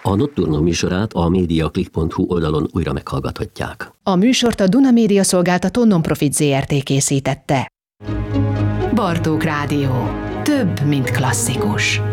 A Nocturno műsorát a mediaclick.hu oldalon újra meghallgathatják. A műsort a Duna Média Szolgáltató Non-Profit Zrt. Készítette. Bartók Rádió. Több, mint klasszikus.